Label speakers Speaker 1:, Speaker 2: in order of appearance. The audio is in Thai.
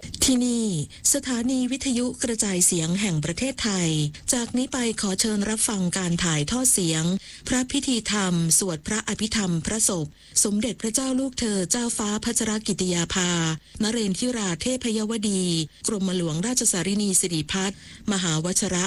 Speaker 1: ที่นี่สถานีวิทยุกระจายเสียงแห่งประเทศไทยจากนี้ไปขอเชิญรับฟังการถ่ายทอดเสียงพระพิธีธรรมสวดพระอภิธรรมพระศพสมเด็จพระเจ้าลูกเธอเจ้าฟ้าพัชรกิติยาภานเรนทิราเทพยวดีกรมหลวงราชสารินีสิริพัฒน์มหาวชระ